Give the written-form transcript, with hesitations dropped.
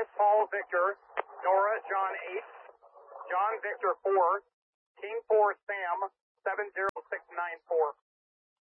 Paul Victor, Nora John 8, John Victor 4, King 4 Sam 70694.